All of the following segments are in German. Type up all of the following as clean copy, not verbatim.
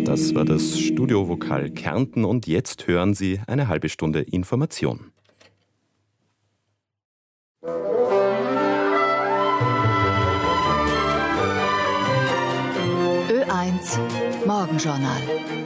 Das war das Studiovokal Kärnten und jetzt hören Sie eine halbe Stunde Information. Ö1 Morgenjournal.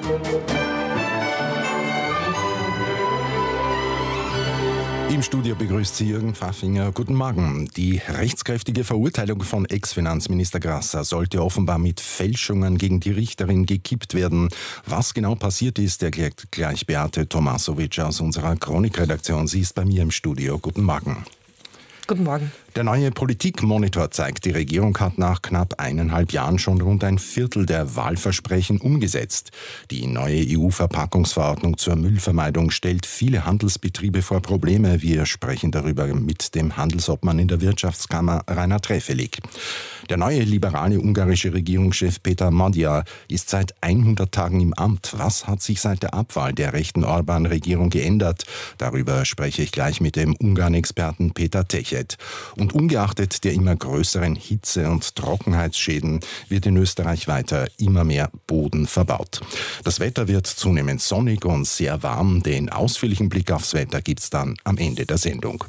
Im Studio begrüßt Sie Jürgen Pfaffinger. Guten Morgen. Die rechtskräftige Verurteilung von Ex-Finanzminister Grasser sollte offenbar mit Fälschungen gegen die Richterin gekippt werden. Was genau passiert ist, erklärt gleich Beate Tomasovic aus unserer Chronikredaktion. Sie ist bei mir im Studio. Guten Morgen. Guten Morgen. Der neue Politikmonitor zeigt, die Regierung hat nach knapp 1,5 Jahren schon rund ein Viertel der Wahlversprechen umgesetzt. Die neue EU-Verpackungsverordnung zur Müllvermeidung stellt viele Handelsbetriebe vor Probleme. Wir sprechen darüber mit dem Handelsobmann in der Wirtschaftskammer Rainer Trefelig. Der neue liberale ungarische Regierungschef Peter Magyar ist seit 100 Tagen im Amt. Was hat sich seit der Abwahl der rechten Orbán-Regierung geändert? Darüber spreche ich gleich mit dem Ungarn-Experten Peter Techet. Und ungeachtet der immer größeren Hitze- und Trockenheitsschäden wird in Österreich weiter immer mehr Boden verbaut. Das Wetter wird zunehmend sonnig und sehr warm. Den ausführlichen Blick aufs Wetter gibt's dann am Ende der Sendung.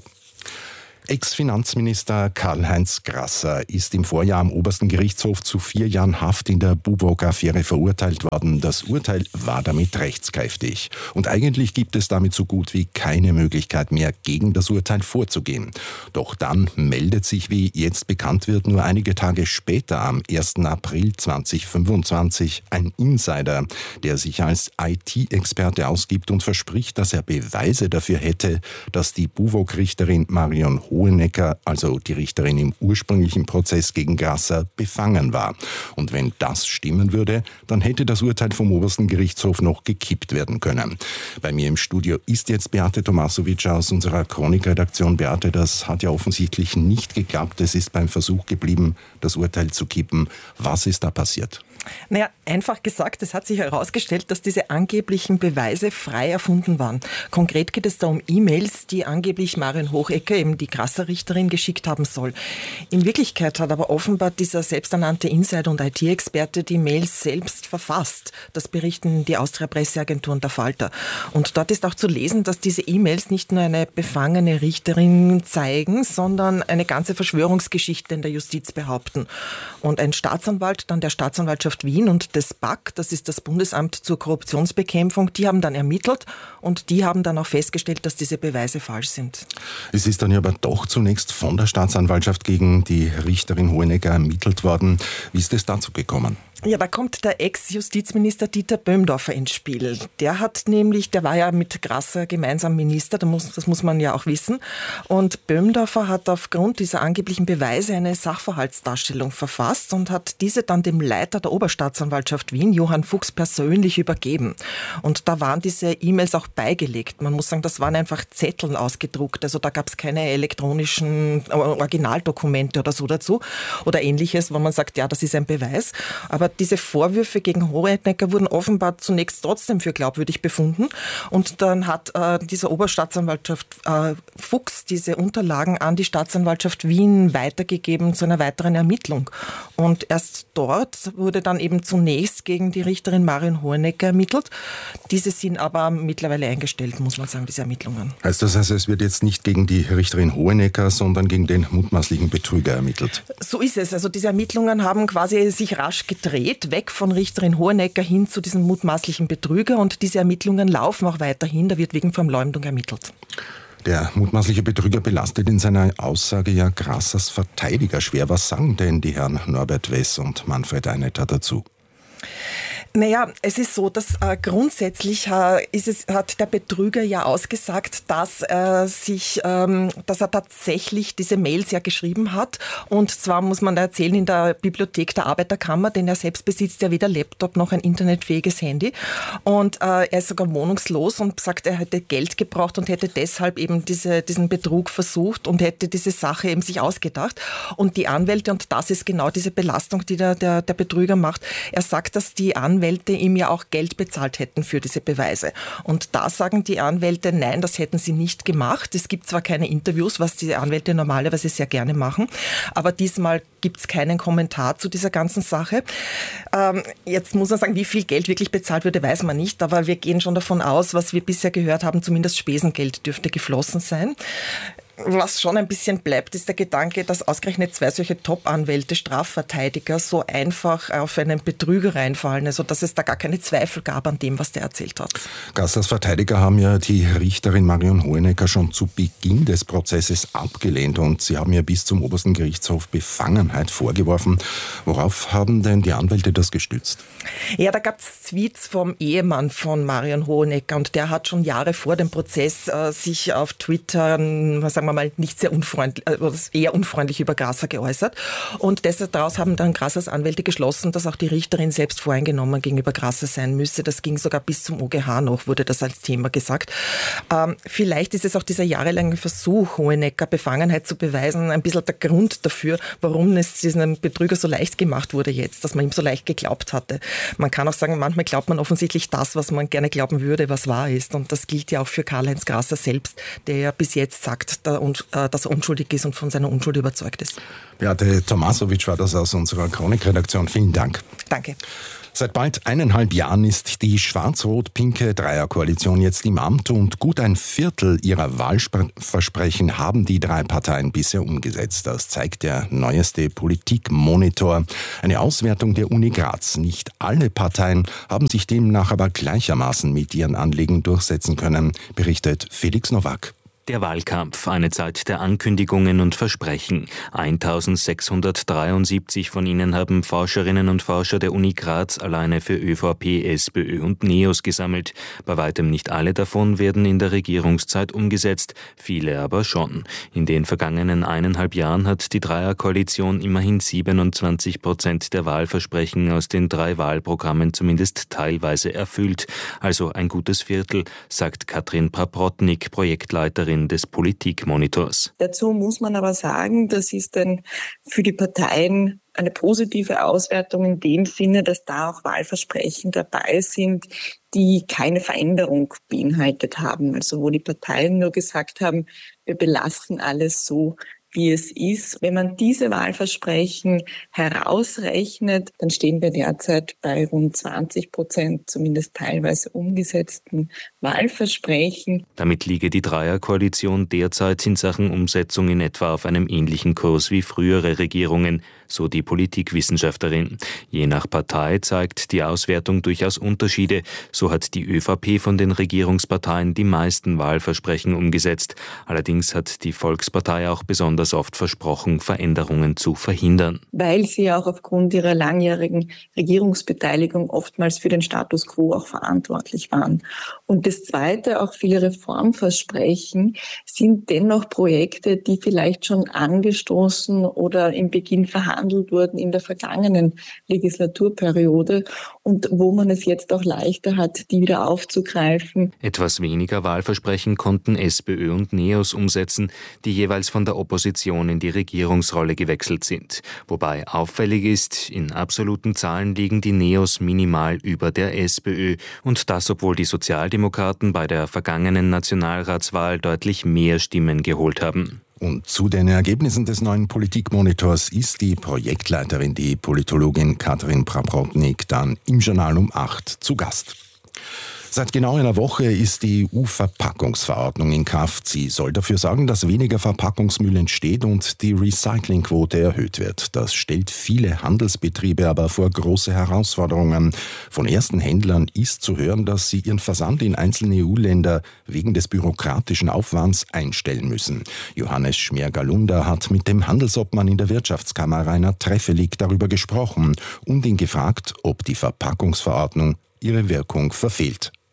Ex-Finanzminister Karl-Heinz Grasser ist im Vorjahr am Obersten Gerichtshof zu 4 Jahren Haft in der Buwog-Affäre verurteilt worden. Das Urteil war damit rechtskräftig. Und eigentlich gibt es damit so gut wie keine Möglichkeit mehr, gegen das Urteil vorzugehen. Doch dann meldet sich, wie jetzt bekannt wird, nur einige Tage später, am 1. April 2025, ein Insider, der sich als IT-Experte ausgibt und verspricht, dass er Beweise dafür hätte, dass die Buwog-Richterin Marion Hohenecker, also die Richterin im ursprünglichen Prozess gegen Grasser, befangen war. Und wenn das stimmen würde, dann hätte das Urteil vom Obersten Gerichtshof noch gekippt werden können. Bei mir im Studio ist jetzt Beate Tomasovic aus unserer Chronikredaktion. Beate, das hat ja offensichtlich nicht geklappt. Es ist beim Versuch geblieben, das Urteil zu kippen. Was ist da passiert? Naja, einfach gesagt, es hat sich herausgestellt, dass diese angeblichen Beweise frei erfunden waren. Konkret geht es da um E-Mails, die angeblich Marion Hohenecker, eben die Grasser-Richterin, geschickt haben soll. In Wirklichkeit hat aber offenbar dieser selbsternannte Insider und IT-Experte die Mails selbst verfasst. Das berichten die Austria-Presseagentur und der Falter. Und dort ist auch zu lesen, dass diese E-Mails nicht nur eine befangene Richterin zeigen, sondern eine ganze Verschwörungsgeschichte in der Justiz behaupten. Und ein Staatsanwalt, dann der Staatsanwaltschaft Wien und das BAK, das ist das Bundesamt zur Korruptionsbekämpfung, die haben dann ermittelt und die haben dann auch festgestellt, dass diese Beweise falsch sind. Es ist dann ja aber doch zunächst von der Staatsanwaltschaft gegen die Richterin Hohenecker ermittelt worden. Wie ist es dazu gekommen? Ja, da kommt der Ex-Justizminister Dieter Böhmdorfer ins Spiel. Der war ja mit Grasser gemeinsam Minister, das muss man ja auch wissen. Und Böhmdorfer hat aufgrund dieser angeblichen Beweise eine Sachverhaltsdarstellung verfasst und hat diese dann dem Leiter der Oberstaatsanwaltschaft Wien, Johann Fuchs, persönlich übergeben. Und da waren diese E-Mails auch beigelegt. Man muss sagen, das waren einfach Zetteln ausgedruckt. Also da gab es keine elektronischen Originaldokumente oder so dazu oder Ähnliches, wo man sagt, ja, das ist ein Beweis. Aber diese Vorwürfe gegen Hohenecker wurden offenbar zunächst trotzdem für glaubwürdig befunden. Und dann hat diese Oberstaatsanwaltschaft Fuchs diese Unterlagen an die Staatsanwaltschaft Wien weitergegeben zu einer weiteren Ermittlung. Und erst dort wurde dann eben zunächst gegen die Richterin Marion Hohenecker ermittelt. Diese sind aber mittlerweile eingestellt, muss man sagen, diese Ermittlungen. Heißt das also, es wird jetzt nicht gegen die Richterin Hohenecker, sondern gegen den mutmaßlichen Betrüger ermittelt? So ist es. Also diese Ermittlungen haben quasi sich rasch gedreht, weg von Richterin Hohenecker hin zu diesem mutmaßlichen Betrüger. Und diese Ermittlungen laufen auch weiterhin. Da wird wegen Verleumdung ermittelt. Der mutmaßliche Betrüger belastet in seiner Aussage ja Grassers Verteidiger schwer. Was sagen denn die Herren Norbert Wess und Manfred Einetter dazu? Naja, es ist so, dass grundsätzlich hat der Betrüger ja ausgesagt, dass er tatsächlich diese Mails ja geschrieben hat. Und zwar muss man da erzählen in der Bibliothek der Arbeiterkammer, denn er selbst besitzt ja weder Laptop noch ein internetfähiges Handy. Und er ist sogar wohnungslos und sagt, er hätte Geld gebraucht und hätte deshalb eben diesen Betrug versucht und hätte diese Sache eben sich ausgedacht. Und die Anwälte, und das ist genau diese Belastung, die der Betrüger macht, er sagt, dass die Anwälte Anwälte ihm ja auch Geld bezahlt hätten für diese Beweise. Und da sagen die Anwälte, nein, das hätten sie nicht gemacht. Es gibt zwar keine Interviews, was die Anwälte normalerweise sehr gerne machen, aber diesmal gibt es keinen Kommentar zu dieser ganzen Sache. Jetzt muss man sagen, wie viel Geld wirklich bezahlt würde, weiß man nicht, aber wir gehen schon davon aus, was wir bisher gehört haben, zumindest Spesengeld dürfte geflossen sein. Was schon ein bisschen bleibt, ist der Gedanke, dass ausgerechnet 2 solche Top-Anwälte, Strafverteidiger, so einfach auf einen Betrüger reinfallen, also dass es da gar keine Zweifel gab an dem, was der erzählt hat. Gassers Verteidiger haben ja die Richterin Marion Hohenecker schon zu Beginn des Prozesses abgelehnt und sie haben ja bis zum obersten Gerichtshof Befangenheit vorgeworfen. Worauf haben denn die Anwälte das gestützt? Ja, da gab es Tweets vom Ehemann von Marion Hohenecker und der hat schon Jahre vor dem Prozess sich auf Twitter, sagen wir mal, nicht sehr unfreundlich, eher unfreundlich über Grasser geäußert. Und daraus haben dann Grassers Anwälte geschlossen, dass auch die Richterin selbst voreingenommen gegenüber Grasser sein müsse. Das ging sogar bis zum OGH noch, wurde das als Thema gesagt. Vielleicht ist es auch dieser jahrelange Versuch, Hohenecker Befangenheit zu beweisen, ein bisschen der Grund dafür, warum es diesem Betrüger so leicht gemacht wurde jetzt, dass man ihm so leicht geglaubt hatte. Man kann auch sagen, manchmal glaubt man offensichtlich das, was man gerne glauben würde, was wahr ist. Und das gilt ja auch für Karl-Heinz Grasser selbst, der ja bis jetzt sagt, dass er unschuldig ist und von seiner Unschuld überzeugt ist. Beate Tomasovic war das aus unserer Chronikredaktion. Vielen Dank. Danke. Seit bald 1,5 Jahren ist die schwarz-rot-pinke Dreierkoalition jetzt im Amt und gut ein Viertel ihrer Wahlversprechen haben die 3 Parteien bisher umgesetzt. Das zeigt der neueste Politikmonitor, eine Auswertung der Uni Graz. Nicht alle Parteien haben sich demnach aber gleichermaßen mit ihren Anliegen durchsetzen können, berichtet Felix Nowak. Der Wahlkampf, eine Zeit der Ankündigungen und Versprechen. 1673 von ihnen haben Forscherinnen und Forscher der Uni Graz alleine für ÖVP, SPÖ und NEOS gesammelt. Bei weitem nicht alle davon werden in der Regierungszeit umgesetzt, viele aber schon. In den vergangenen 1,5 Jahren hat die Dreierkoalition immerhin 27% der Wahlversprechen aus den 3 Wahlprogrammen zumindest teilweise erfüllt. Also ein gutes Viertel, sagt Katrin Praprotnik, Projektleiterin des Politikmonitors. Dazu muss man aber sagen, das ist für die Parteien eine positive Auswertung in dem Sinne, dass da auch Wahlversprechen dabei sind, die keine Veränderung beinhaltet haben. Also wo die Parteien nur gesagt haben, wir belassen alles so, wie es ist. Wenn man diese Wahlversprechen herausrechnet, dann stehen wir derzeit bei rund 20%, zumindest teilweise umgesetzten Wahlversprechen. Damit liege die Dreierkoalition derzeit in Sachen Umsetzung in etwa auf einem ähnlichen Kurs wie frühere Regierungen, so die Politikwissenschaftlerin. Je nach Partei zeigt die Auswertung durchaus Unterschiede. So hat die ÖVP von den Regierungsparteien die meisten Wahlversprechen umgesetzt. Allerdings hat die Volkspartei auch besonders oft versprochen, Veränderungen zu verhindern. Weil sie auch aufgrund ihrer langjährigen Regierungsbeteiligung oftmals für den Status quo auch verantwortlich waren. Und das Zweite, auch viele Reformversprechen sind dennoch Projekte, die vielleicht schon angestoßen oder im Beginn verhandelt wurden in der vergangenen Legislaturperiode und wo man es jetzt auch leichter hat, die wieder aufzugreifen. Etwas weniger Wahlversprechen konnten SPÖ und NEOS umsetzen, die jeweils von der Opposition in die Regierungsrolle gewechselt sind. Wobei auffällig ist, in absoluten Zahlen liegen die NEOS minimal über der SPÖ und das, obwohl die Sozialdemokraten bei der vergangenen Nationalratswahl deutlich mehr Stimmen geholt haben. Und zu den Ergebnissen des neuen Politikmonitors ist die Projektleiterin, die Politologin Katrin Praprotnik, dann im Journal um 8 zu Gast. Seit genau einer Woche ist die EU-Verpackungsverordnung in Kraft. Sie soll dafür sorgen, dass weniger Verpackungsmüll entsteht und die Recyclingquote erhöht wird. Das stellt viele Handelsbetriebe aber vor große Herausforderungen. Von ersten Händlern ist zu hören, dass sie ihren Versand in einzelne EU-Länder wegen des bürokratischen Aufwands einstellen müssen. Johannes Schmergalunda hat mit dem Handelsobmann in der Wirtschaftskammer Rainer Treffelig darüber gesprochen und ihn gefragt, ob die Verpackungsverordnung ihre Wirkung verfehlt.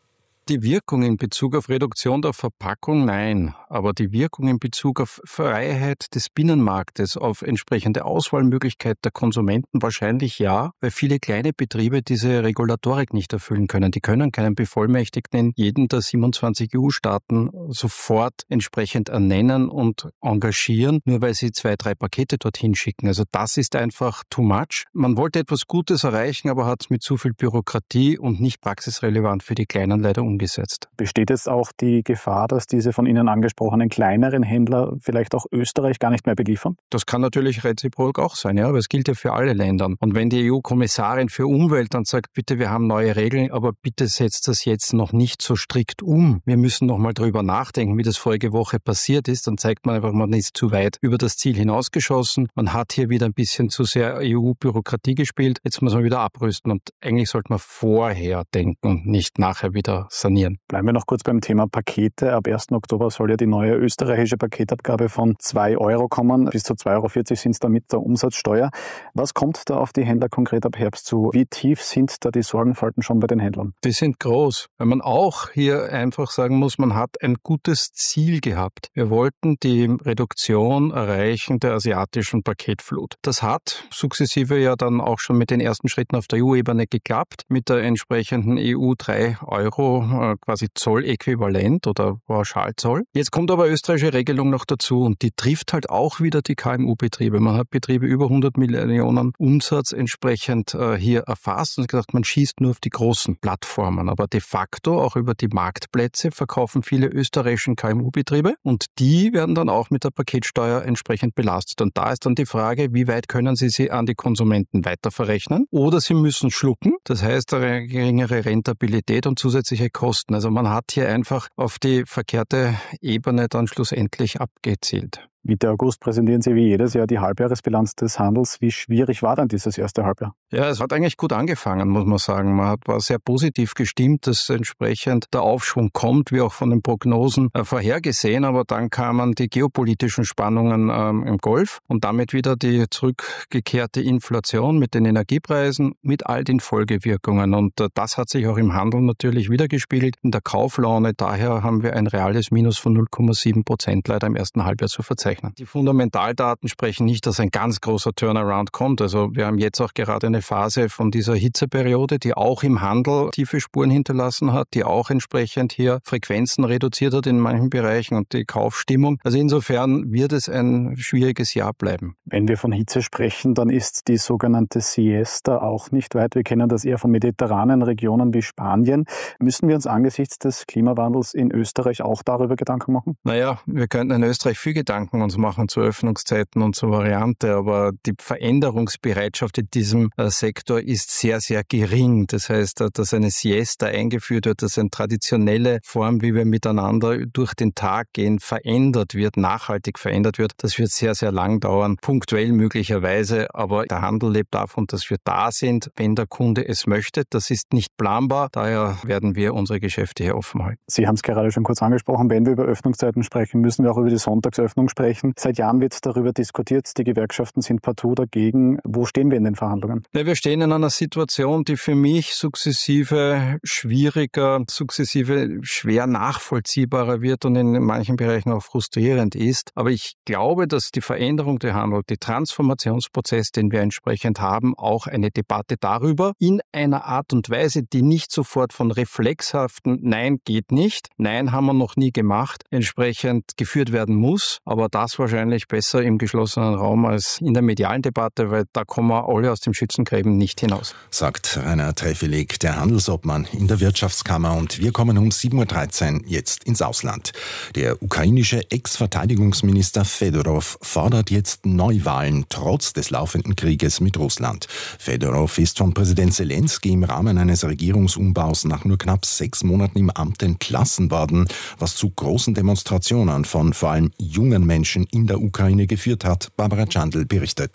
Die Wirkung in Bezug auf Reduktion der Verpackung, nein. Aber die Wirkung in Bezug auf Freiheit des Binnenmarktes, auf entsprechende Auswahlmöglichkeit der Konsumenten wahrscheinlich ja, weil viele kleine Betriebe diese Regulatorik nicht erfüllen können. Die können keinen Bevollmächtigten in jedem der 27 EU-Staaten sofort entsprechend ernennen und engagieren, nur weil sie 2, 3 Pakete dorthin schicken. Also das ist einfach too much. Man wollte etwas Gutes erreichen, aber hat es mit zu viel Bürokratie und nicht praxisrelevant für die Kleinen leider umgesetzt. Besteht jetzt auch die Gefahr, dass diese von Ihnen angesprochenen kleineren Händler vielleicht auch Österreich gar nicht mehr beliefern? Das kann natürlich reziprok auch sein, ja, aber es gilt ja für alle Länder. Und wenn die EU-Kommissarin für Umwelt dann sagt, bitte, wir haben neue Regeln, aber bitte setzt das jetzt noch nicht so strikt um. Wir müssen noch mal drüber nachdenken, wie das vorige Woche passiert ist. Dann zeigt man einfach, man ist zu weit über das Ziel hinausgeschossen. Man hat hier wieder ein bisschen zu sehr EU-Bürokratie gespielt. Jetzt muss man wieder abrüsten und eigentlich sollte man vorher denken und nicht nachher wieder sanieren. Bleiben wir noch kurz beim Thema Pakete. Ab 1. Oktober soll ja die neue österreichische Paketabgabe von 2 Euro kommen. Bis zu 2,40 Euro sind es da mit der Umsatzsteuer. Was kommt da auf die Händler konkret ab Herbst zu? Wie tief sind da die Sorgenfalten schon bei den Händlern? Die sind groß, weil man auch hier einfach sagen muss, man hat ein gutes Ziel gehabt. Wir wollten die Reduktion erreichen der asiatischen Paketflut. Das hat sukzessive ja dann auch schon mit den ersten Schritten auf der EU-Ebene geklappt, mit der entsprechenden EU 3 Euro quasi Zolläquivalent oder Pauschalzoll. Jetzt kommt aber österreichische Regelung noch dazu und die trifft halt auch wieder die KMU-Betriebe. Man hat Betriebe über 100 Millionen Umsatz entsprechend hier erfasst und gesagt, man schießt nur auf die großen Plattformen. Aber de facto auch über die Marktplätze verkaufen viele österreichische KMU-Betriebe und die werden dann auch mit der Paketsteuer entsprechend belastet. Und da ist dann die Frage, wie weit können sie an die Konsumenten weiterverrechnen oder sie müssen schlucken. Das heißt, eine geringere Rentabilität und zusätzliche Kosten. Also man hat hier einfach auf die verkehrte Ebene dann schlussendlich abgezielt. Mitte August präsentieren Sie wie jedes Jahr die Halbjahresbilanz des Handels. Wie schwierig war dann dieses erste Halbjahr? Ja, es hat eigentlich gut angefangen, muss man sagen. Man war sehr positiv gestimmt, dass entsprechend der Aufschwung kommt, wie auch von den Prognosen vorhergesehen. Aber dann kamen die geopolitischen Spannungen im Golf und damit wieder die zurückgekehrte Inflation mit den Energiepreisen, mit all den Folgewirkungen. Und das hat sich auch im Handel natürlich wiedergespiegelt. In der Kauflaune, daher haben wir ein reales Minus von 0,7% leider im ersten Halbjahr zu verzeichnen. Die Fundamentaldaten sprechen nicht, dass ein ganz großer Turnaround kommt. Also wir haben jetzt auch gerade eine Phase von dieser Hitzeperiode, die auch im Handel tiefe Spuren hinterlassen hat, die auch entsprechend hier Frequenzen reduziert hat in manchen Bereichen und die Kaufstimmung. Also insofern wird es ein schwieriges Jahr bleiben. Wenn wir von Hitze sprechen, dann ist die sogenannte Siesta auch nicht weit. Wir kennen das eher von mediterranen Regionen wie Spanien. Müssen wir uns angesichts des Klimawandels in Österreich auch darüber Gedanken machen? Naja, wir könnten in Österreich viel Gedanken uns machen zu Öffnungszeiten und zur Variante, aber die Veränderungsbereitschaft in diesem Sektor ist sehr, sehr gering. Das heißt, dass eine Siesta eingeführt wird, dass eine traditionelle Form, wie wir miteinander durch den Tag gehen, verändert wird, nachhaltig verändert wird, das wird sehr, sehr lang dauern, punktuell möglicherweise, aber der Handel lebt davon, dass wir da sind, wenn der Kunde es möchte. Das ist nicht planbar, daher werden wir unsere Geschäfte hier offen halten. Sie haben es gerade schon kurz angesprochen, wenn wir über Öffnungszeiten sprechen, müssen wir auch über die Sonntagsöffnung sprechen. Seit Jahren wird darüber diskutiert, die Gewerkschaften sind partout dagegen. Wo stehen wir in den Verhandlungen? Ja, wir stehen in einer Situation, die für mich sukzessive schwieriger, sukzessive schwer nachvollziehbarer wird und in manchen Bereichen auch frustrierend ist. Aber ich glaube, dass die Veränderung der Handel, der Transformationsprozess, den wir entsprechend haben, auch eine Debatte darüber in einer Art und Weise, die nicht sofort von reflexhaften Nein geht nicht, Nein haben wir noch nie gemacht, entsprechend geführt werden muss. Aber das wahrscheinlich besser im geschlossenen Raum als in der medialen Debatte, weil da kommen wir alle aus dem Schützengräben nicht hinaus. Sagt Rainer Treffelig, der Handelsobmann in der Wirtschaftskammer. Und wir kommen um 7.13 Uhr jetzt ins Ausland. Der ukrainische Ex-Verteidigungsminister Fedorov fordert jetzt Neuwahlen trotz des laufenden Krieges mit Russland. Fedorov ist von Präsident Zelensky im Rahmen eines Regierungsumbaus nach nur knapp 6 Monaten im Amt entlassen worden, was zu großen Demonstrationen von vor allem jungen Menschen in der Ukraine geführt hat. Barbara Chandl berichtet.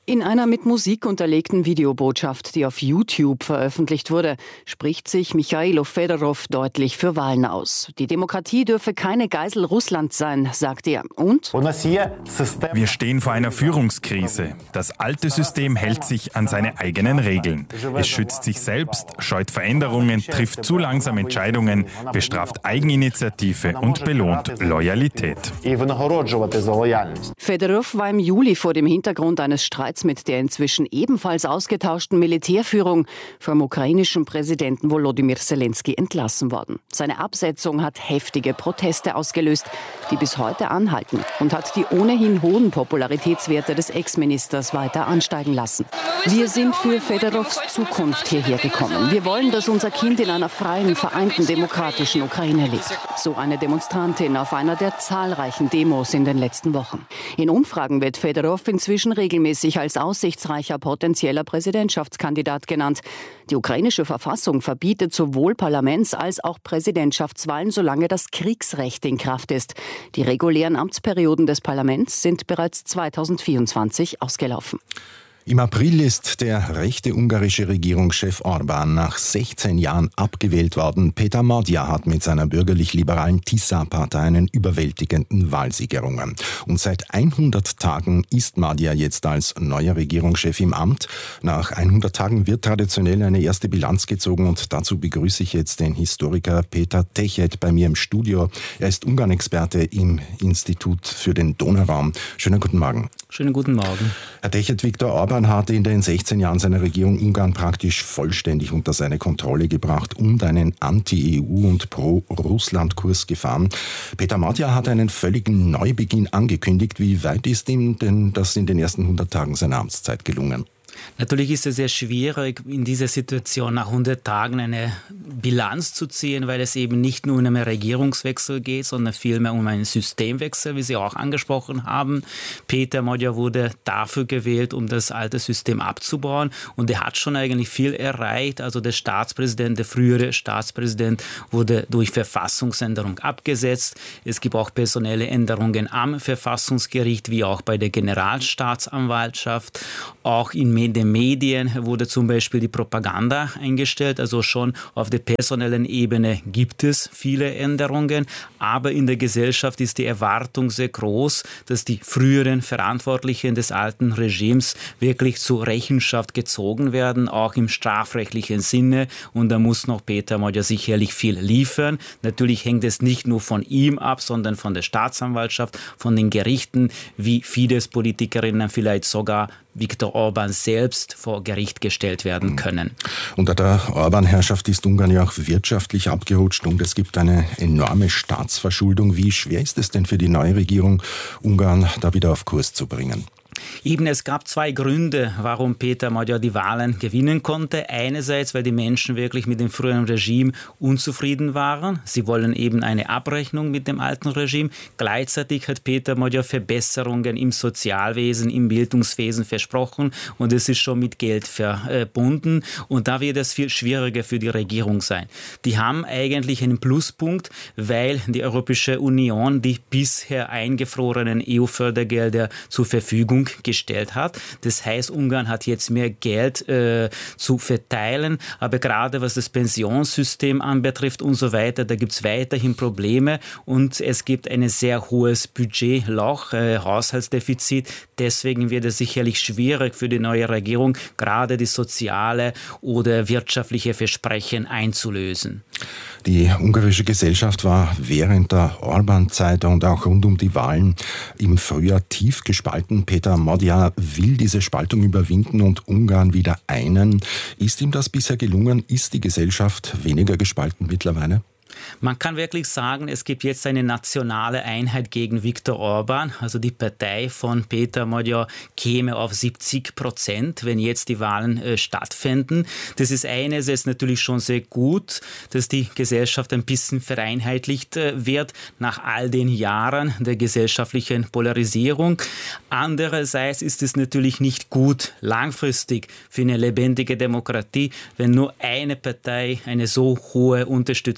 In einer mit Musik unterlegten Videobotschaft, die auf YouTube veröffentlicht wurde, spricht sich Michailo Fedorov deutlich für Wahlen aus. Die Demokratie dürfe keine Geisel Russlands sein, sagt er. Und? Wir stehen vor einer Führungskrise. Das alte System hält sich an seine eigenen Regeln. Es schützt sich selbst, scheut Veränderungen, trifft zu langsam Entscheidungen, bestraft Eigeninitiative und belohnt Loyalität. Fedorov war im Juli vor dem Hintergrund eines Streits mit der inzwischen ebenfalls ausgetauschten Militärführung vom ukrainischen Präsidenten Volodymyr Zelensky entlassen worden. Seine Absetzung hat heftige Proteste ausgelöst, die bis heute anhalten, und hat die ohnehin hohen Popularitätswerte des Ex-Ministers weiter ansteigen lassen. Wir sind für Fedorovs Zukunft hierher gekommen. Wir wollen, dass unser Kind in einer freien, vereinten, demokratischen Ukraine lebt. So eine Demonstrantin auf einer der zahlreichen Demos in den letzten Wochen. In Umfragen wird Fedorov inzwischen regelmäßig als aussichtsreicher potenzieller Präsidentschaftskandidat genannt. Die ukrainische Verfassung verbietet sowohl Parlaments- als auch Präsidentschaftswahlen, solange das Kriegsrecht in Kraft ist. Die regulären Amtsperioden des Parlaments sind bereits 2024 ausgelaufen. Im April ist der rechte ungarische Regierungschef Orbán nach 16 Jahren abgewählt worden. Péter Magyar hat mit seiner bürgerlich-liberalen Tisza-Partei einen überwältigenden Wahlsieg errungen. Und seit 100 Tagen ist Magyar jetzt als neuer Regierungschef im Amt. Nach 100 Tagen wird traditionell eine erste Bilanz gezogen und dazu begrüße ich jetzt den Historiker Peter Techet bei mir im Studio. Er ist Ungarn-Experte im Institut für den Donauraum. Schönen guten Morgen. Schönen guten Morgen. Herr Techet, Viktor Orbán hatte in den 16 Jahren seiner Regierung Ungarn praktisch vollständig unter seine Kontrolle gebracht und einen Anti-EU- und Pro-Russland-Kurs gefahren. Péter Magyar hat einen völligen Neubeginn angekündigt. Wie weit ist ihm denn das in den ersten 100 Tagen seiner Amtszeit gelungen? Natürlich ist es sehr schwierig, in dieser Situation nach 100 Tagen eine Bilanz zu ziehen, weil es eben nicht nur um einen Regierungswechsel geht, sondern vielmehr um einen Systemwechsel, wie Sie auch angesprochen haben. Péter Magyar wurde dafür gewählt, um das alte System abzubauen, und er hat schon eigentlich viel erreicht. Also der frühere Staatspräsident wurde durch Verfassungsänderung abgesetzt. Es gibt auch personelle Änderungen am Verfassungsgericht, wie auch bei der Generalstaatsanwaltschaft. Auch in den Medien wurde zum Beispiel die Propaganda eingestellt, also schon auf der personellen Ebene gibt es viele Änderungen, aber in der Gesellschaft ist die Erwartung sehr groß, dass die früheren Verantwortlichen des alten Regimes wirklich zur Rechenschaft gezogen werden, auch im strafrechtlichen Sinne, und da muss noch Péter Magyar sicherlich viel liefern. Natürlich hängt es nicht nur von ihm ab, sondern von der Staatsanwaltschaft, von den Gerichten, wie Fidesz-Politikerinnen vielleicht sogar Viktor Orbán selbst vor Gericht gestellt werden können. Unter der Orbán-Herrschaft ist Ungarn ja auch wirtschaftlich abgerutscht und es gibt eine enorme Staatsverschuldung. Wie schwer ist es denn für die neue Regierung, Ungarn da wieder auf Kurs zu bringen? Eben, es gab zwei Gründe, warum Péter Magyar die Wahlen gewinnen konnte. Einerseits, weil die Menschen wirklich mit dem früheren Regime unzufrieden waren. Sie wollen eben eine Abrechnung mit dem alten Regime. Gleichzeitig hat Péter Magyar Verbesserungen im Sozialwesen, im Bildungswesen versprochen, und es ist schon mit Geld verbunden. Und da wird es viel schwieriger für die Regierung sein. Die haben eigentlich einen Pluspunkt, weil die Europäische Union die bisher eingefrorenen EU-Fördergelder zur Verfügung gestellt hat. Das heißt, Ungarn hat jetzt mehr Geld zu verteilen, aber gerade was das Pensionssystem anbetrifft und so weiter, da gibt es weiterhin Probleme, und es gibt ein sehr hohes Budgetloch, Haushaltsdefizit. Deswegen wird es sicherlich schwierig für die neue Regierung, gerade die soziale oder wirtschaftliche Versprechen einzulösen. Die ungarische Gesellschaft war während der Orbán-Zeit und auch rund um die Wahlen im Frühjahr tief gespalten. Péter Magyar will diese Spaltung überwinden und Ungarn wieder einen. Ist ihm das bisher gelungen? Ist die Gesellschaft weniger gespalten mittlerweile? Man kann wirklich sagen, es gibt jetzt eine nationale Einheit gegen Viktor Orbán. Also die Partei von Péter Magyar käme auf 70%, wenn jetzt die Wahlen stattfinden. Das ist einerseits natürlich schon sehr gut, dass die Gesellschaft ein bisschen vereinheitlicht wird nach all den Jahren der gesellschaftlichen Polarisierung. Andererseits ist es natürlich nicht gut langfristig für eine lebendige Demokratie, wenn nur eine Partei eine so hohe Unterstützung in der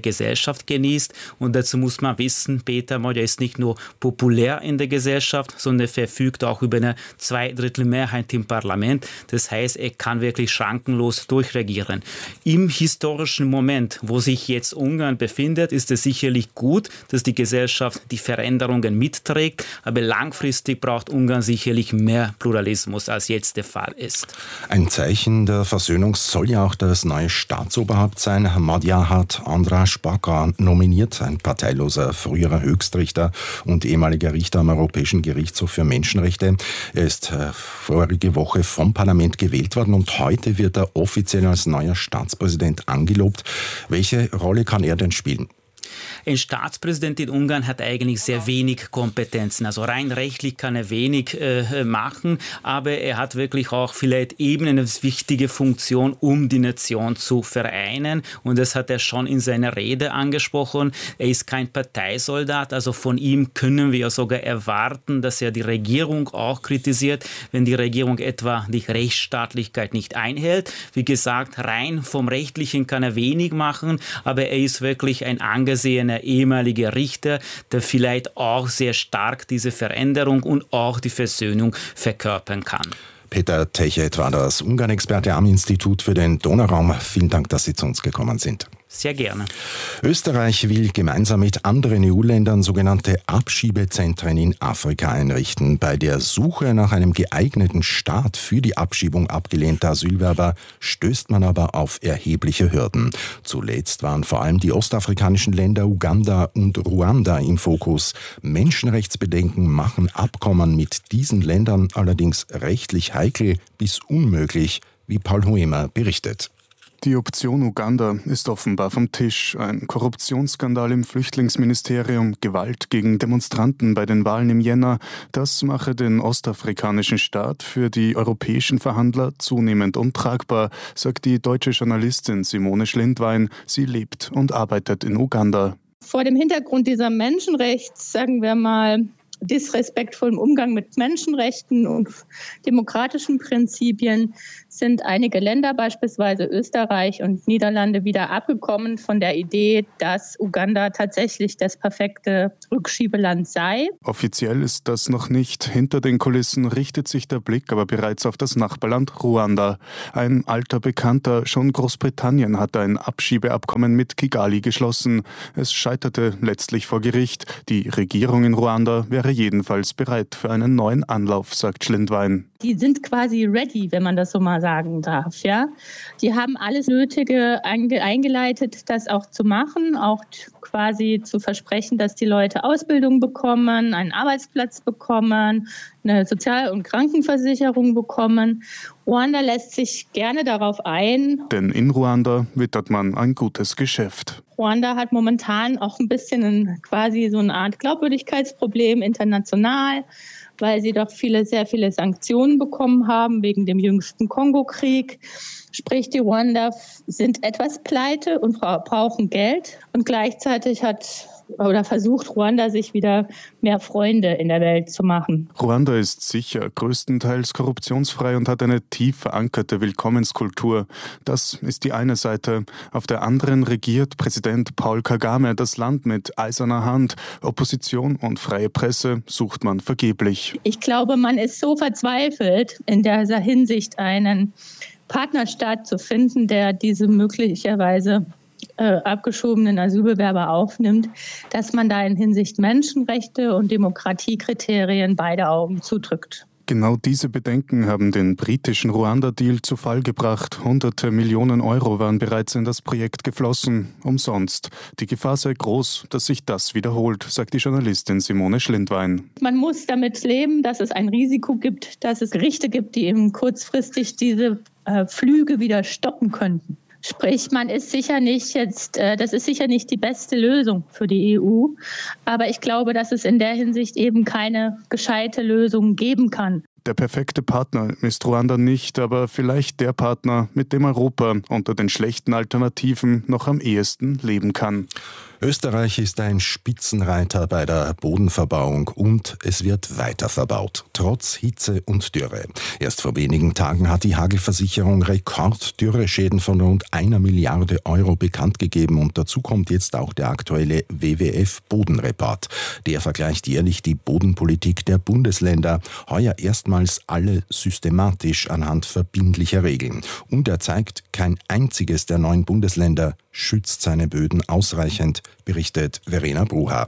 Gesellschaft genießt. Und dazu muss man wissen, Peter Magyar ist nicht nur populär in der Gesellschaft, sondern verfügt auch über eine 2/3 Mehrheit im Parlament. Das heißt, er kann wirklich schrankenlos durchregieren. Im historischen Moment, wo sich jetzt Ungarn befindet, ist es sicherlich gut, dass die Gesellschaft die Veränderungen mitträgt, aber langfristig braucht Ungarn sicherlich mehr Pluralismus, als jetzt der Fall ist. Ein Zeichen der Versöhnung soll ja auch das neue Staatsoberhaupt sein. Magyar hat András Baka nominiert, ein parteiloser früherer Höchstrichter und ehemaliger Richter am Europäischen Gerichtshof für Menschenrechte. Er ist vorige Woche vom Parlament gewählt worden und heute wird er offiziell als neuer Staatspräsident angelobt. Welche Rolle kann er denn spielen? Ein Staatspräsident in Ungarn hat eigentlich sehr wenig Kompetenzen. Also rein rechtlich kann er wenig machen, aber er hat wirklich auch vielleicht eben eine wichtige Funktion, um die Nation zu vereinen. Und das hat er schon in seiner Rede angesprochen. Er ist kein Parteisoldat, also von ihm können wir sogar erwarten, dass er die Regierung auch kritisiert, wenn die Regierung etwa die Rechtsstaatlichkeit nicht einhält. Wie gesagt, rein vom Rechtlichen kann er wenig machen, aber er ist wirklich ein angesehener ehemaliger Richter, der vielleicht auch sehr stark diese Veränderung und auch die Versöhnung verkörpern kann. Peter Techet war das Ungarn-Experte am Institut für den Donauraum. Vielen Dank, dass Sie zu uns gekommen sind. Sehr gerne. Österreich will gemeinsam mit anderen EU-Ländern sogenannte Abschiebezentren in Afrika einrichten. Bei der Suche nach einem geeigneten Staat für die Abschiebung abgelehnter Asylwerber stößt man aber auf erhebliche Hürden. Zuletzt waren vor allem die ostafrikanischen Länder Uganda und Ruanda im Fokus. Menschenrechtsbedenken machen Abkommen mit diesen Ländern allerdings rechtlich heikel bis unmöglich, wie Paul Huemer berichtet. Die Option Uganda ist offenbar vom Tisch. Ein Korruptionsskandal im Flüchtlingsministerium, Gewalt gegen Demonstranten bei den Wahlen im Jänner, das mache den ostafrikanischen Staat für die europäischen Verhandler zunehmend untragbar, sagt die deutsche Journalistin Simone Schlindwein. Sie lebt und arbeitet in Uganda. Vor dem Hintergrund dieser Menschenrechts, sagen wir mal, disrespektvollen Umgang mit Menschenrechten und demokratischen Prinzipien sind einige Länder, beispielsweise Österreich und Niederlande, wieder abgekommen von der Idee, dass Uganda tatsächlich das perfekte Rückschiebeland sei. Offiziell ist das noch nicht. Hinter den Kulissen richtet sich der Blick aber bereits auf das Nachbarland Ruanda. Ein alter Bekannter, schon Großbritannien hat ein Abschiebeabkommen mit Kigali geschlossen. Es scheiterte letztlich vor Gericht. Die Regierung in Ruanda wäre jedenfalls bereit für einen neuen Anlauf, sagt Schlindwein. Die sind quasi ready, wenn man das so mal sagen darf. Ja? Die haben alles Nötige eingeleitet, das auch zu machen, auch quasi zu versprechen, dass die Leute Ausbildung bekommen, einen Arbeitsplatz bekommen, eine Sozial- und Krankenversicherung bekommen. Ruanda lässt sich gerne darauf ein. Denn in Ruanda wittert man ein gutes Geschäft. Ruanda hat momentan auch ein bisschen quasi so eine Art Glaubwürdigkeitsproblem international, weil sie doch sehr viele Sanktionen bekommen haben wegen dem jüngsten Kongo-Krieg. Sprich, die Ruander sind etwas pleite und brauchen Geld. Und gleichzeitig versucht Ruanda, sich wieder mehr Freunde in der Welt zu machen. Ruanda ist sicher größtenteils korruptionsfrei und hat eine tief verankerte Willkommenskultur. Das ist die eine Seite. Auf der anderen regiert Präsident Paul Kagame das Land mit eiserner Hand. Opposition und freie Presse sucht man vergeblich. Ich glaube, man ist so verzweifelt, in dieser Hinsicht einen Partnerstaat zu finden, der diese möglicherweise abgeschobenen Asylbewerber aufnimmt, dass man da in Hinsicht Menschenrechte und Demokratiekriterien beide Augen zudrückt. Genau diese Bedenken haben den britischen Ruanda-Deal zu Fall gebracht. Hunderte Millionen Euro waren bereits in das Projekt geflossen. Umsonst. Die Gefahr sei groß, dass sich das wiederholt, sagt die Journalistin Simone Schlindwein. Man muss damit leben, dass es ein Risiko gibt, dass es Gerichte gibt, die eben kurzfristig diese Flüge wieder stoppen könnten. Sprich, das ist sicher nicht die beste Lösung für die EU. Aber ich glaube, dass es in der Hinsicht eben keine gescheite Lösung geben kann. Der perfekte Partner ist Ruanda nicht, aber vielleicht der Partner, mit dem Europa unter den schlechten Alternativen noch am ehesten leben kann. Österreich ist ein Spitzenreiter bei der Bodenverbauung und es wird weiter verbaut, trotz Hitze und Dürre. Erst vor wenigen Tagen hat die Hagelversicherung Rekorddürreschäden von rund 1 Milliarde Euro bekannt gegeben und dazu kommt jetzt auch der aktuelle WWF-Bodenreport. Der vergleicht jährlich die Bodenpolitik der Bundesländer, heuer erstmals alle systematisch anhand verbindlicher Regeln. Und er zeigt, kein einziges der 9 Bundesländer schützt seine Böden ausreichend, berichtet Verena Bruha.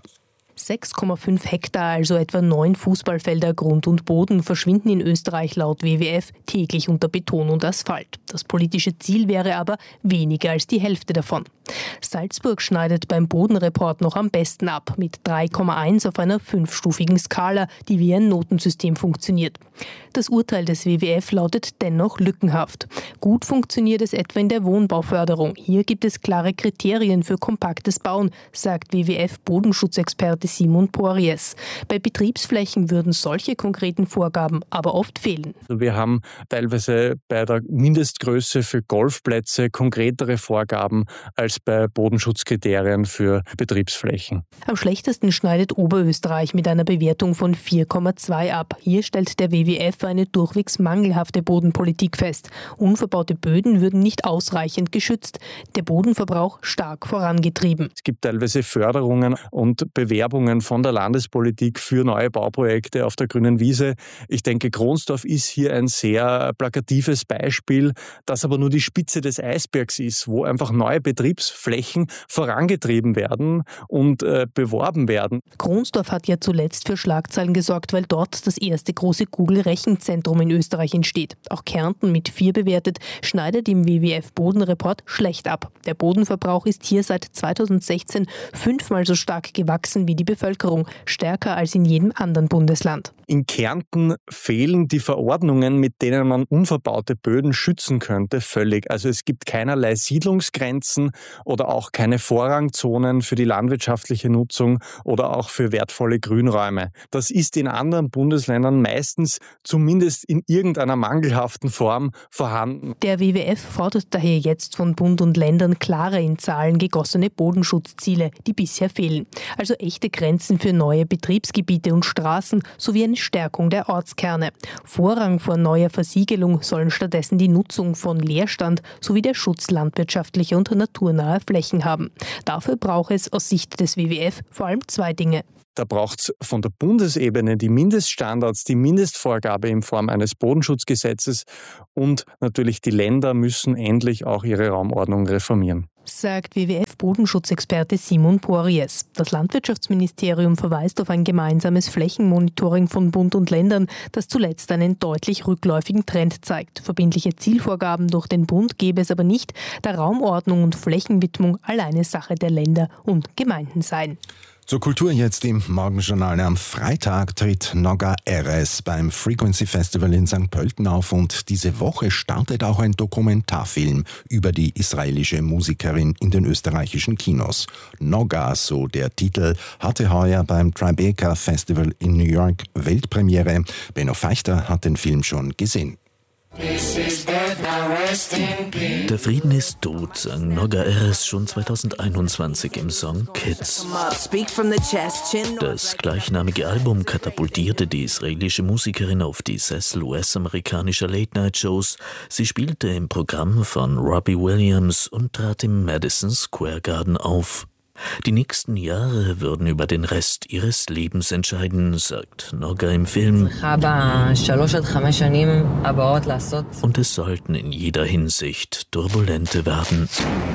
6,5 Hektar, also etwa 9 Fußballfelder Grund und Boden, verschwinden in Österreich laut WWF täglich unter Beton und Asphalt. Das politische Ziel wäre aber weniger als die Hälfte davon. Salzburg schneidet beim Bodenreport noch am besten ab, mit 3,1 auf einer 5-stufigen Skala, die wie ein Notensystem funktioniert. Das Urteil des WWF lautet dennoch lückenhaft. Gut funktioniert es etwa in der Wohnbauförderung. Hier gibt es klare Kriterien für kompaktes Bauen, sagt WWF-Bodenschutzexperte Simon Porries. Bei Betriebsflächen würden solche konkreten Vorgaben aber oft fehlen. Wir haben teilweise bei der Mindestgröße für Golfplätze konkretere Vorgaben als bei Bodenschutzkriterien für Betriebsflächen. Am schlechtesten schneidet Oberösterreich mit einer Bewertung von 4,2 ab. Hier stellt der WWF eine durchwegs mangelhafte Bodenpolitik fest. Unverbaute Böden würden nicht ausreichend geschützt, der Bodenverbrauch stark vorangetrieben. Es gibt teilweise Förderungen und Bewerbungen von der Landespolitik für neue Bauprojekte auf der grünen Wiese. Ich denke, Kronsdorf ist hier ein sehr plakatives Beispiel, das aber nur die Spitze des Eisbergs ist, wo einfach neue Betriebsflächen vorangetrieben werden und beworben werden. Kronsdorf hat ja zuletzt für Schlagzeilen gesorgt, weil dort das erste große Google-Rechenzentrum in Österreich entsteht. Auch Kärnten mit 4 bewertet, schneidet im WWF-Bodenreport schlecht ab. Der Bodenverbrauch ist hier seit 2016 5-mal so stark gewachsen wie die Bevölkerung, stärker als in jedem anderen Bundesland. In Kärnten fehlen die Verordnungen, mit denen man unverbaute Böden schützen könnte, völlig. Also es gibt keinerlei Siedlungsgrenzen oder auch keine Vorrangzonen für die landwirtschaftliche Nutzung oder auch für wertvolle Grünräume. Das ist in anderen Bundesländern meistens zumindest in irgendeiner mangelhaften Form vorhanden. Der WWF fordert daher jetzt von Bund und Ländern klare in Zahlen gegossene Bodenschutzziele, die bisher fehlen. Also echte Grenzen für neue Betriebsgebiete und Straßen sowie eine Stärkung der Ortskerne. Vorrang vor neuer Versiegelung sollen stattdessen die Nutzung von Leerstand sowie der Schutz landwirtschaftlicher und naturnaher Flächen haben. Dafür braucht es aus Sicht des WWF vor allem 2 Dinge. Da braucht es von der Bundesebene die Mindeststandards, die Mindestvorgabe in Form eines Bodenschutzgesetzes und natürlich die Länder müssen endlich auch ihre Raumordnung reformieren, sagt WWF-Bodenschutzexperte Simon Porries. Das Landwirtschaftsministerium verweist auf ein gemeinsames Flächenmonitoring von Bund und Ländern, das zuletzt einen deutlich rückläufigen Trend zeigt. Verbindliche Zielvorgaben durch den Bund gäbe es aber nicht, da Raumordnung und Flächenwidmung alleine Sache der Länder und Gemeinden seien. Zur Kultur jetzt im Morgenjournal. Am Freitag tritt Noga Erez beim Frequency Festival in St. Pölten auf und diese Woche startet auch ein Dokumentarfilm über die israelische Musikerin in den österreichischen Kinos. Noga, so der Titel, hatte heuer beim Tribeca Festival in New York Weltpremiere. Benno Feichter hat den Film schon gesehen. Der Frieden ist tot, sang Noga Erez schon 2021 im Song Kids. Das gleichnamige Album katapultierte die israelische Musikerin auf die Sessel US-amerikanischer Late-Night-Shows. Sie spielte im Programm von Robbie Williams und trat im Madison Square Garden auf. Die nächsten Jahre würden über den Rest ihres Lebens entscheiden, sagt Noga im Film. Und es sollten in jeder Hinsicht turbulente werden.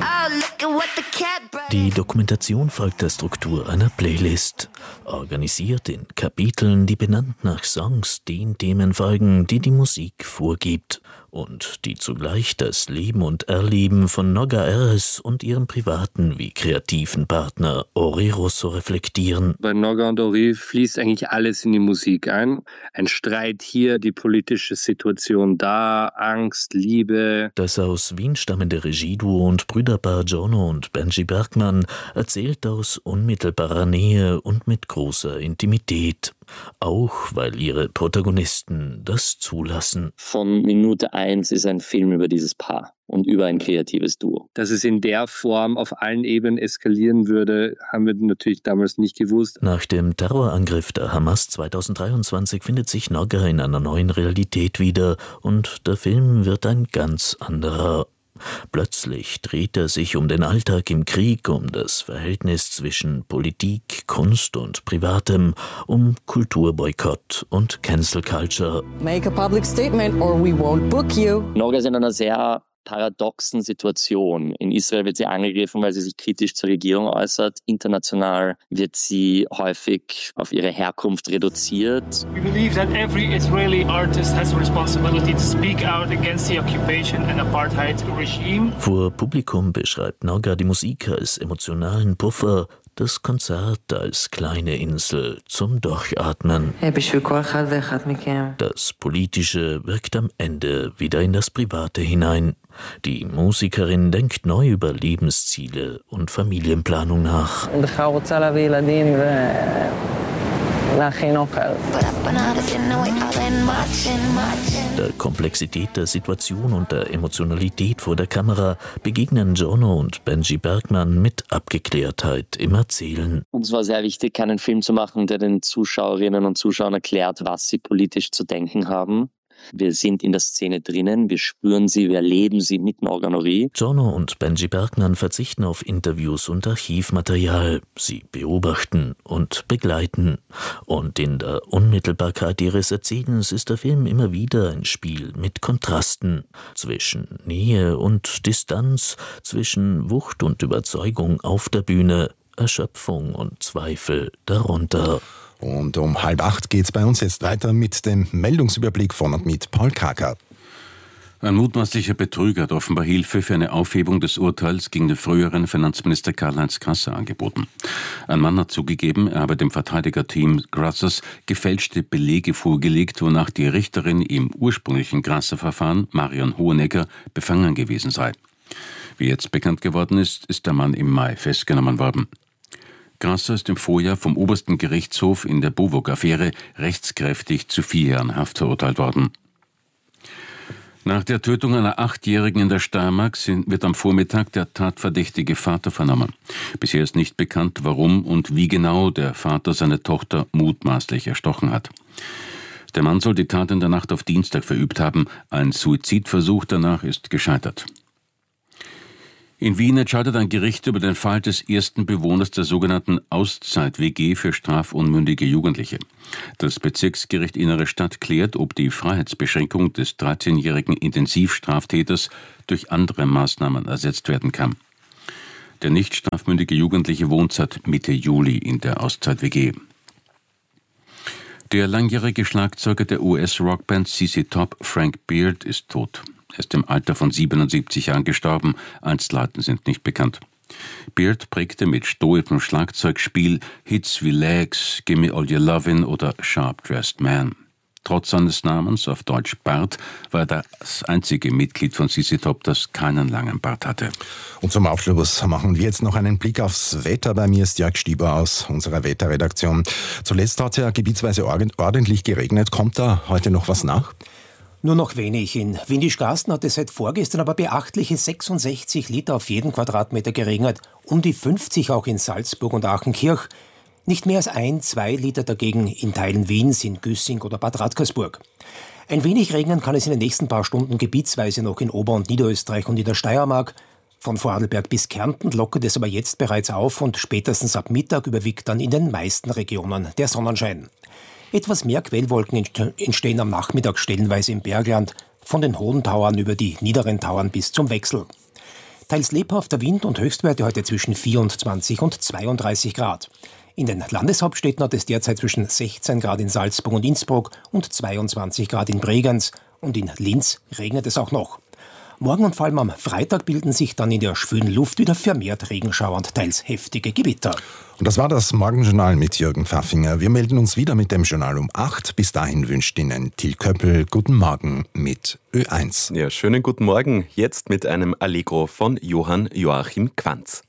Die Dokumentation folgt der Struktur einer Playlist, organisiert in Kapiteln, die benannt nach Songs den Themen folgen, die die Musik vorgibt und die zugleich das Leben und Erleben von Noga Erez und ihrem privaten wie kreativen Partner Ori Rosso reflektieren. Bei Noga und Ori fließt eigentlich alles in die Musik ein. Ein Streit hier, die politische Situation da, Angst, Liebe. Das aus Wien stammende Regieduo und Brüderpaar Jono und Benji Bergmann erzählt aus unmittelbarer Nähe und mit großer Intimität. auch weil ihre Protagonisten das zulassen. Von Minute 1 ist ein Film über dieses Paar und über ein kreatives Duo. Dass es in der Form auf allen Ebenen eskalieren würde, haben wir natürlich damals nicht gewusst. Nach dem Terrorangriff der Hamas 2023 findet sich Norga in einer neuen Realität wieder und der Film wird ein ganz anderer. Plötzlich dreht er sich um den Alltag im Krieg, um das Verhältnis zwischen Politik, Kunst und Privatem, um Kulturboykott und Cancel Culture. Make a public statement or we won't book you. Norga ist in einer sehr paradoxen Situation. In Israel wird sie angegriffen, weil sie sich kritisch zur Regierung äußert. International wird sie häufig auf ihre Herkunft reduziert. We believe that every Israeli artist has a responsibility to speak out against the occupation and apartheid regime. Vor Publikum beschreibt Norga die Musik als emotionalen Puffer, das Konzert als kleine Insel zum Durchatmen. Das Politische wirkt am Ende wieder in das Private hinein. Die Musikerin denkt neu über Lebensziele und Familienplanung nach. Der Komplexität der Situation und der Emotionalität vor der Kamera begegnen Jono und Benji Bergmann mit Abgeklärtheit im Erzählen. Uns war sehr wichtig, keinen Film zu machen, der den Zuschauerinnen und Zuschauern erklärt, was sie politisch zu denken haben. Wir sind in der Szene drinnen, wir spüren sie, wir erleben sie mit Norga Nouri. Jono und Benji Bergmann verzichten auf Interviews und Archivmaterial. Sie beobachten und begleiten. Und in der Unmittelbarkeit ihres Erzählens ist der Film immer wieder ein Spiel mit Kontrasten. Zwischen Nähe und Distanz, zwischen Wucht und Überzeugung auf der Bühne, Erschöpfung und Zweifel darunter. Und um 7:30 geht es bei uns jetzt weiter mit dem Meldungsüberblick von und mit Paul Kraker. Ein mutmaßlicher Betrüger hat offenbar Hilfe für eine Aufhebung des Urteils gegen den früheren Finanzminister Karl-Heinz Grasser angeboten. Ein Mann hat zugegeben, er habe dem Verteidigerteam Grassers gefälschte Belege vorgelegt, wonach die Richterin im ursprünglichen Grasser-Verfahren, Marion Hohenegger, befangen gewesen sei. Wie jetzt bekannt geworden ist, ist der Mann im Mai festgenommen worden. Grasser ist im Vorjahr vom obersten Gerichtshof in der Bovog-Affäre rechtskräftig zu 4 Jahren Haft verurteilt worden. Nach der Tötung einer 8-Jährigen in der Steiermark wird am Vormittag der tatverdächtige Vater vernommen. Bisher ist nicht bekannt, warum und wie genau der Vater seine Tochter mutmaßlich erstochen hat. Der Mann soll die Tat in der Nacht auf Dienstag verübt haben. Ein Suizidversuch danach ist gescheitert. In Wien entscheidet ein Gericht über den Fall des ersten Bewohners der sogenannten Auszeit-WG für strafunmündige Jugendliche. Das Bezirksgericht Innere Stadt klärt, ob die Freiheitsbeschränkung des 13-jährigen Intensivstraftäters durch andere Maßnahmen ersetzt werden kann. Der nicht strafmündige Jugendliche wohnt seit Mitte Juli in der Auszeit-WG. Der langjährige Schlagzeuger der US-Rockband CC Top, Frank Beard, ist tot. Er ist im Alter von 77 Jahren gestorben, Einzelheiten sind nicht bekannt. Beard prägte mit stoischem Schlagzeugspiel Hits wie Legs, Gimme All Your Lovin' oder Sharp Dressed Man. Trotz seines Namens, auf Deutsch Bart, war er das einzige Mitglied von CC Top, das keinen langen Bart hatte. Und zum Abschluss machen wir jetzt noch einen Blick aufs Wetter. Bei mir ist Jörg Stieber aus unserer Wetterredaktion. Zuletzt hat es ja gebietsweise ordentlich geregnet. Kommt da heute noch was nach? Nur noch wenig. In Windischgarsten hat es seit vorgestern aber beachtliche 66 Liter auf jeden Quadratmeter geregnet. Um die 50 auch in Salzburg und Achenkirch. Nicht mehr als 1-2 Liter dagegen in Teilen Wiens, in Güssing oder Bad Radkersburg. Ein wenig regnen kann es in den nächsten paar Stunden gebietsweise noch in Ober- und Niederösterreich und in der Steiermark. Von Vorarlberg bis Kärnten lockert es aber jetzt bereits auf und spätestens ab Mittag überwiegt dann in den meisten Regionen der Sonnenschein. Etwas mehr Quellwolken entstehen am Nachmittag stellenweise im Bergland, von den hohen Tauern über die niederen Tauern bis zum Wechsel. Teils lebhafter Wind und Höchstwerte heute zwischen 24 und 32 Grad. In den Landeshauptstädten hat es derzeit zwischen 16 Grad in Salzburg und Innsbruck und 22 Grad in Bregenz. Und in Linz regnet es auch noch. Morgen und vor allem am Freitag bilden sich dann in der schwülen Luft wieder vermehrt Regenschauer und teils heftige Gewitter. Und das war das Morgenjournal mit Jürgen Pfaffinger. Wir melden uns wieder mit dem Journal um 8. Bis dahin wünscht Ihnen Till Köppel guten Morgen mit Ö1. Ja, schönen guten Morgen. Jetzt mit einem Allegro von Johann Joachim Quanz.